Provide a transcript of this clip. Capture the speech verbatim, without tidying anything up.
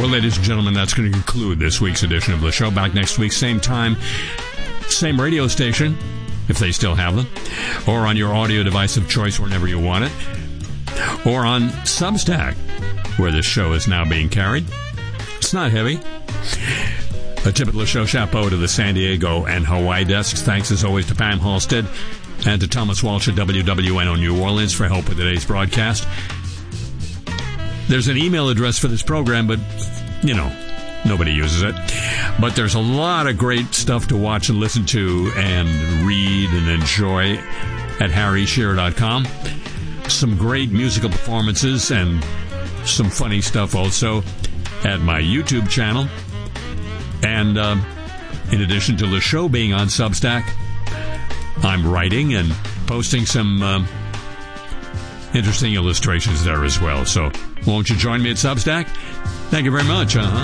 Well, ladies and gentlemen, that's going to conclude this week's edition of the show. Back next week, same time, same radio station, if they still have them, or on your audio device of choice whenever you want it, or on Substack, where this show is now being carried. It's not heavy. A tip of the show chapeau to the San Diego and Hawaii desks. Thanks, as always, to Pam Halstead and to Thomas Walsh at W W N O New Orleans for help with today's broadcast. There's an email address for this program, but, you know, nobody uses it. But there's a lot of great stuff to watch and listen to and read and enjoy at harry shearer dot com. Some great musical performances and some funny stuff also at my YouTube channel. And uh, in addition to the show being on Substack, I'm writing and posting some uh, interesting illustrations there as well. So won't you join me at Substack? Thank you very much. Uh-huh.